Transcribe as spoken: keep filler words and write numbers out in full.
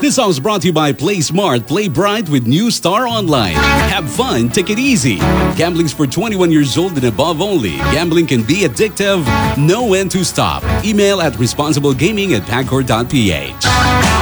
This song is brought to you by Play Smart, Play Bright with New Star Online. Have fun, take it easy. Gambling's for twenty-one years old and above only. Gambling can be addictive. Know when to stop. Email at responsiblegaming at pagcor dot p h.